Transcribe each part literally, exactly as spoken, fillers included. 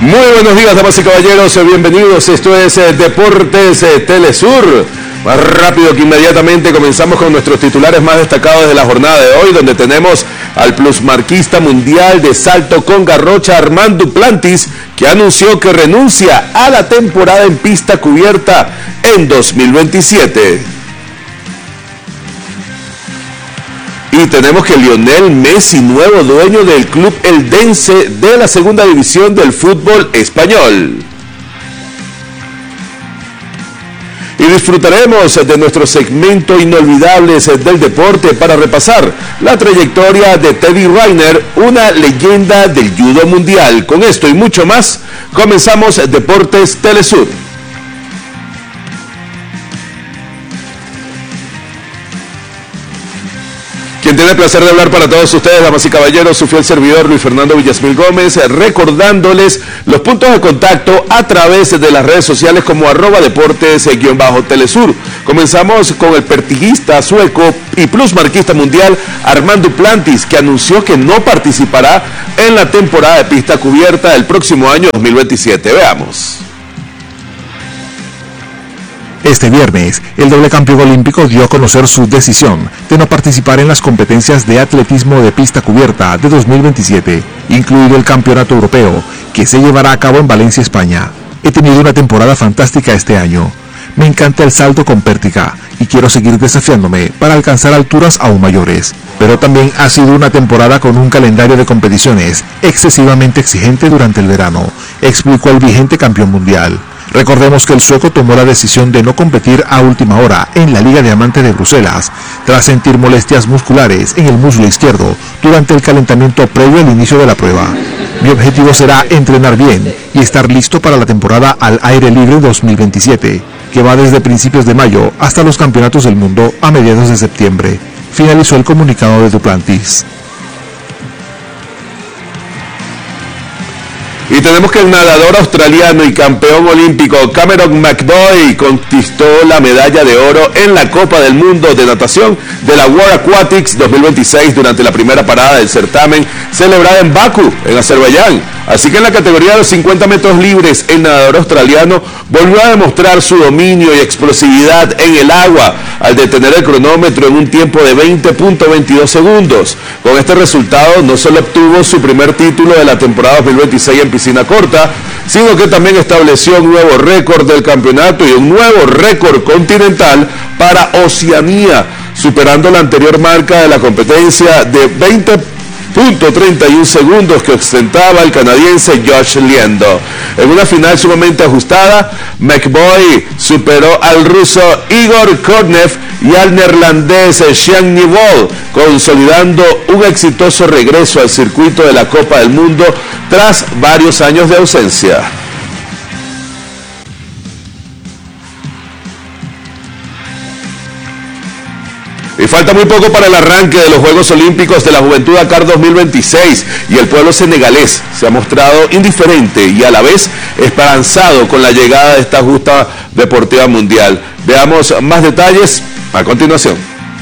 Muy buenos días, damas y caballeros, bienvenidos. Esto es eh, Deportes eh, Telesur. Más rápido que inmediatamente comenzamos con nuestros titulares más destacados de la jornada de hoy, donde tenemos al plusmarquista mundial de salto con garrocha Armand Duplantis, que anunció que renuncia a la temporada en pista cubierta en dos mil veintisiete. Y tenemos que Lionel Messi, nuevo dueño del club Eldense de la segunda división del fútbol español. Y disfrutaremos de nuestro segmento Inolvidables del Deporte para repasar la trayectoria de Teddy Riner, una leyenda del judo mundial. Con esto y mucho más, comenzamos Deportes Telesur. Quien tiene el placer de hablar para todos ustedes, damas y caballeros, su fiel servidor Luis Fernando Villasmil Gómez, recordándoles los puntos de contacto a través de las redes sociales como arroba deportes-telesur. Comenzamos con el pertiguista sueco y plusmarquista mundial Armand Duplantis, que anunció que no participará en la temporada de pista cubierta del próximo año dos mil veintisiete. Veamos. Este viernes, el doble campeón olímpico dio a conocer su decisión de no participar en las competencias de atletismo de pista cubierta de dos mil veintisiete, incluido el Campeonato Europeo, que se llevará a cabo en Valencia, España. He tenido una temporada fantástica este año. Me encanta el salto con pértiga y quiero seguir desafiándome para alcanzar alturas aún mayores. Pero también ha sido una temporada con un calendario de competiciones excesivamente exigente durante el verano, explicó el vigente campeón mundial. Recordemos que el sueco tomó la decisión de no competir a última hora en la Liga Diamante de Bruselas, tras sentir molestias musculares en el muslo izquierdo durante el calentamiento previo al inicio de la prueba. Mi objetivo será entrenar bien y estar listo para la temporada al aire libre dos mil veintisiete, que va desde principios de mayo hasta los campeonatos del mundo a mediados de septiembre, finalizó el comunicado de Duplantis. Y tenemos que el nadador australiano y campeón olímpico Cameron McVoy conquistó la medalla de oro en la Copa del Mundo de Natación de la World Aquatics dos mil veintiséis durante la primera parada del certamen celebrada en Bakú, en Azerbaiyán. Así que en la categoría de los cincuenta metros libres, el nadador australiano volvió a demostrar su dominio y explosividad en el agua al detener el cronómetro en un tiempo de veinte punto veintidós segundos. Con este resultado no solo obtuvo su primer título de la temporada dos mil veintiséis en piscina corta, sino que también estableció un nuevo récord del campeonato y un nuevo récord continental para Oceanía, superando la anterior marca de la competencia de veinte punto treinta y uno segundos que ostentaba el canadiense Josh Liendo. En una final sumamente ajustada, McVoy superó al ruso Igor Kornev y al neerlandés Jean Nibol, consolidando un exitoso regreso al circuito de la Copa del Mundo tras varios años de ausencia. Y falta muy poco para el arranque de los Juegos Olímpicos de la Juventud Dakar dos mil veintiséis y el pueblo senegalés se ha mostrado indiferente y a la vez esperanzado con la llegada de esta justa deportiva mundial. Veamos más detalles a continuación.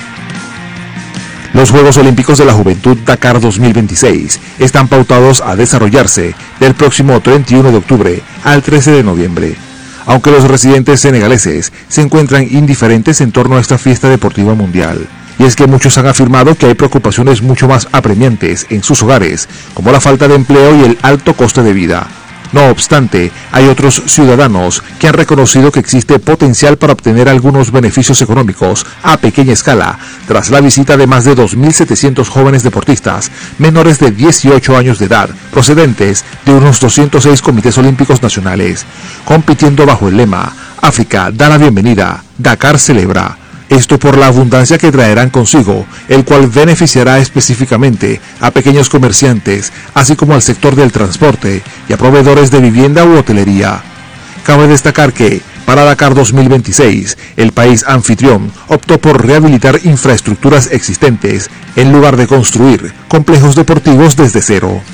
Los Juegos Olímpicos de la Juventud Dakar dos mil veintiséis están pautados a desarrollarse del próximo treinta y uno de octubre al trece de noviembre. Aunque los residentes senegaleses se encuentran indiferentes en torno a esta fiesta deportiva mundial. Y es que muchos han afirmado que hay preocupaciones mucho más apremiantes en sus hogares, como la falta de empleo y el alto coste de vida. No obstante, hay otros ciudadanos que han reconocido que existe potencial para obtener algunos beneficios económicos a pequeña escala, tras la visita de más de dos mil setecientos jóvenes deportistas menores de dieciocho años de edad, procedentes de unos doscientos seis comités olímpicos nacionales, compitiendo bajo el lema África da la bienvenida, Dakar celebra. Esto por la abundancia que traerán consigo, el cual beneficiará específicamente a pequeños comerciantes, así como al sector del transporte y a proveedores de vivienda u hotelería. Cabe destacar que, para Dakar dos mil veintiséis, el país anfitrión optó por rehabilitar infraestructuras existentes en lugar de construir complejos deportivos desde cero.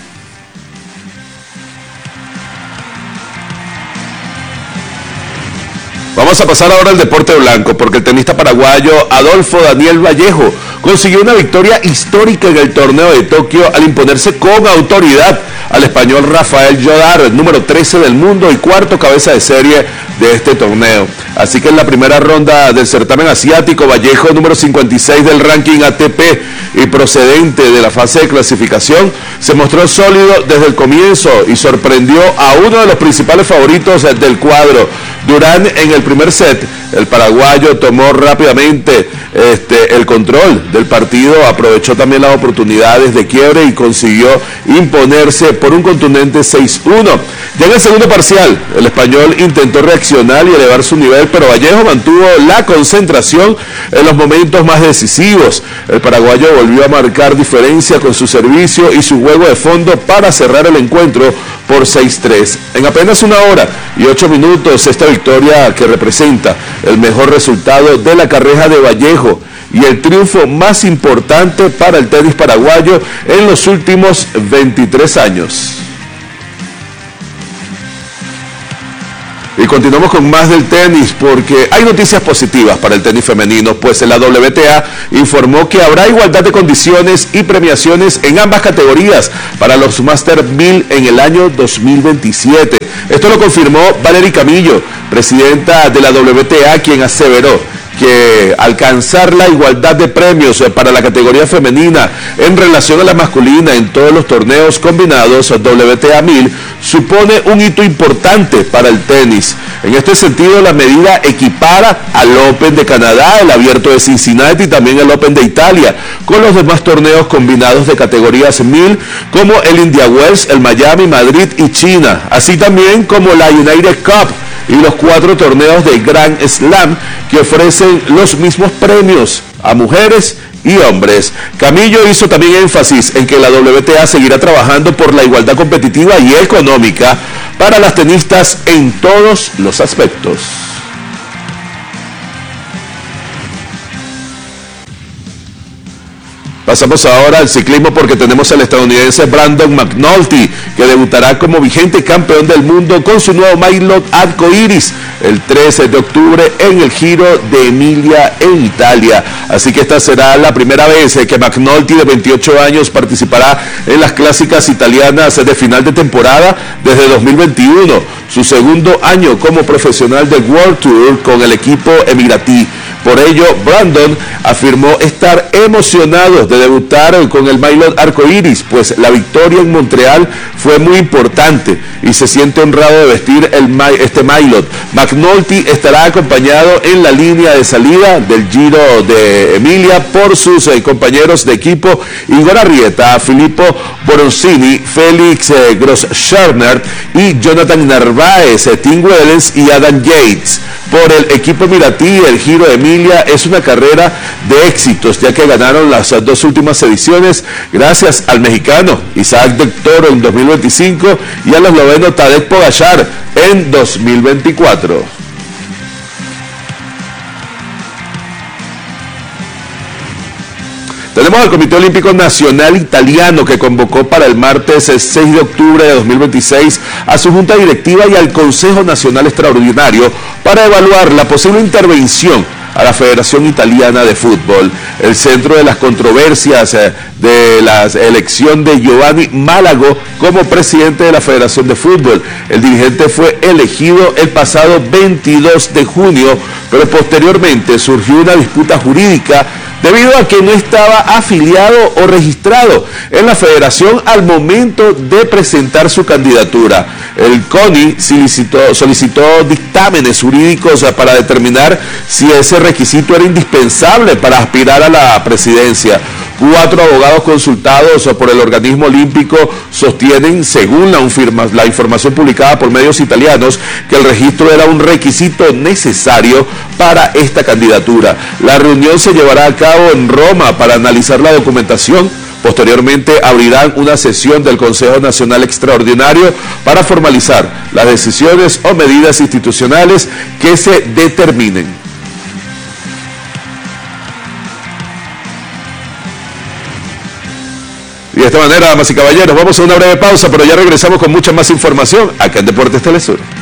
Vamos a pasar ahora al deporte blanco, porque el tenista paraguayo Adolfo Daniel Vallejo consiguió una victoria histórica en el torneo de Tokio al imponerse con autoridad al español Rafael Jodar, número trece del mundo y cuarto cabeza de serie de este torneo. Así que en la primera ronda del certamen asiático, Vallejo, número cincuenta y seis del ranking A T P y procedente de la fase de clasificación, se mostró sólido desde el comienzo y sorprendió a uno de los principales favoritos del cuadro. Durán en el primer set, el paraguayo tomó rápidamente este, el control del partido, aprovechó también las oportunidades de quiebre y consiguió imponerse por un contundente seis uno. Ya en el segundo parcial, el español intentó reaccionar y elevar su nivel, pero Vallejo mantuvo la concentración en los momentos más decisivos. El paraguayo volvió a marcar diferencia con su servicio y su juego de fondo para cerrar el encuentro por seis tres. En apenas una hora y ocho minutos, esta victoria que representa el mejor resultado de la carrera de Vallejo y el triunfo más importante para el tenis paraguayo en los últimos veintitrés años. Y continuamos con más del tenis porque hay noticias positivas para el tenis femenino, pues la W T A informó que habrá igualdad de condiciones y premiaciones en ambas categorías para los Master mil en el año dos mil veintisiete. Esto lo confirmó Valerie Camillo, presidenta de la W T A, quien aseveró que alcanzar la igualdad de premios para la categoría femenina en relación a la masculina en todos los torneos combinados W T A mil supone un hito importante para el tenis. En este sentido, la medida equipara al Open de Canadá, el Abierto de Cincinnati y también el Open de Italia, con los demás torneos combinados de categorías mil, como el India Wells, el Miami, Madrid y China, así también como la United Cup y los cuatro torneos de Grand Slam que ofrecen los mismos premios a mujeres y hombres. Camillo hizo también énfasis en que la W T A seguirá trabajando por la igualdad competitiva y económica para las tenistas en todos los aspectos. Pasamos ahora al ciclismo porque tenemos al estadounidense Brandon McNulty, que debutará como vigente campeón del mundo con su nuevo Maillot Arcoiris el trece de octubre en el Giro de Emilia en Italia. Así que esta será la primera vez que McNulty, de veintiocho años, participará en las clásicas italianas de final de temporada desde dos mil veintiuno, su segundo año como profesional del World Tour con el equipo emiratí. Por ello, Brandon afirmó estar emocionado de debutar con el Maillot Arcoiris, pues la victoria en Montreal fue muy importante y se siente honrado de vestir el, este Maillot. McNulty estará acompañado en la línea de salida del Giro de Emilia por sus eh, compañeros de equipo Igor Arrieta, Filippo Boroncini, Félix eh, Grossschartner y Jonathan Narváez, eh, Tim Wellens y Adam Yates. Por el equipo emiratí, el Giro de Emilia es una carrera de éxitos, ya que ganaron las dos últimas ediciones gracias al mexicano Isaac del Toro en dos mil veinticinco y al esloveno Tadej Pogačar en dos mil veinticuatro. Tenemos al Comité Olímpico Nacional Italiano, que convocó para el martes seis de octubre de dos mil veintiséis a su Junta Directiva y al Consejo Nacional Extraordinario para evaluar la posible intervención a la Federación Italiana de Fútbol. El centro de las controversias de la elección de Giovanni Málago como presidente de la Federación de Fútbol. El dirigente fue elegido el pasado veintidós de junio, pero posteriormente surgió una disputa jurídica debido a que no estaba afiliado o registrado en la federación al momento de presentar su candidatura. El CONI solicitó, solicitó dictámenes jurídicos para determinar si ese requisito era indispensable para aspirar a la presidencia. Cuatro abogados consultados por el organismo olímpico sostienen, según la, la información publicada por medios italianos, que el registro era un requisito necesario para esta candidatura. La reunión se llevará a cabo en Roma para analizar la documentación. Posteriormente abrirán una sesión del Consejo Nacional Extraordinario para formalizar las decisiones o medidas institucionales que se determinen. Y de esta manera, damas y caballeros, vamos a una breve pausa, pero ya regresamos con mucha más información acá en Deportes Telesur.